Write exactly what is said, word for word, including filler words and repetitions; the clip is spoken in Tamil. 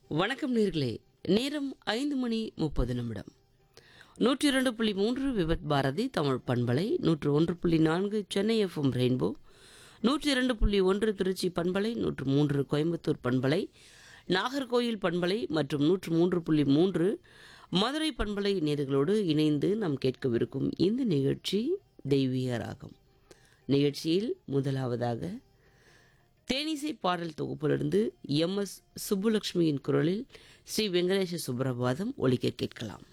வணக்கம் நேர்களே. நேரம் ஐந்து மணி முப்பது நிமிடம். நூற்றி இரண்டு புள்ளி மூன்று விபத் பாரதி தமிழ் பண்பலை, நூற்று ஒன்று புள்ளி நான்கு சென்னை எஃப்எம் ரெயின்போ, நூற்றி இரண்டு புள்ளி ஒன்று திருச்சி பண்பலை, நூற்று மூன்று கோயம்புத்தூர் பண்பலை, நாகர்கோயில் பண்பலை மற்றும் நூற்று மூன்று புள்ளி மூன்று மதுரை பண்பலை நேர்களோடு இணைந்து நாம் கேட்கவிருக்கும் இந்த நிகழ்ச்சி தெய்வீக ராகம். நிகழ்ச்சியில் முதலாவதாக தேனிசை பாடல் தொகுப்பிலிருந்து எம் எஸ் சுப்புலட்சுமியின் குரலில் ஸ்ரீ வெங்கடேச சுப்ரபாதம் ஒலிக்க கேட்கலாம்.